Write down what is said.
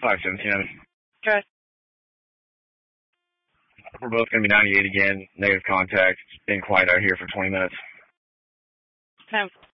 517. Okay. We're both going to be 98 again. Negative contact. It's been quiet out here for 20 minutes. Okay.